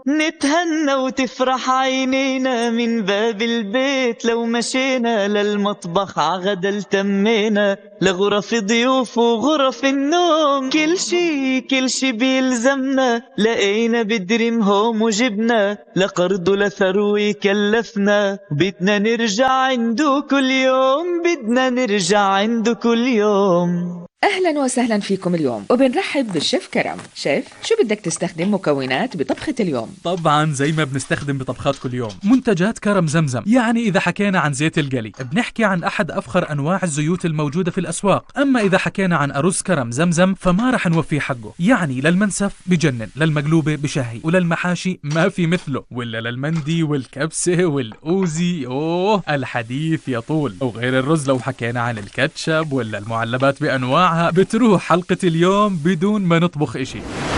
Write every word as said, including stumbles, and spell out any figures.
نتهنى وتفرح عينينا من باب البيت، لو مشينا للمطبخ عغدا تمينا، لغرف ضيوف وغرف النوم، كل شي كل شي بيلزمنا، لقينا بدريم هوم وجبنا، لقرض لثروي كلفنا، بدنا نرجع عنده كل يوم، بدنا نرجع عنده كل يوم. أهلا وسهلا فيكم اليوم، وبنرحب بالشيف كرم. شيف، شو بدك تستخدم مكونات بطبخة اليوم؟ طبعا زي ما بنستخدم بطبخات كل يوم، منتجات كرم زمزم. يعني إذا حكينا عن زيت القلي بنحكي عن أحد أفخر أنواع الزيوت الموجودة في الأسواق، أما إذا حكينا عن أرز كرم زمزم فما رح نوفي حقه. يعني للمنسف بجنن، للمقلوبة بشهي، وللمحاشي ما في مثله، ولا للمندي والكبسة والأوزي، أوه الحديث يطول. وغير الرز لو حكينا عن الكاتشب ولا المعلبات بأنواع بتروح حلقة اليوم بدون ما نطبخ إشي.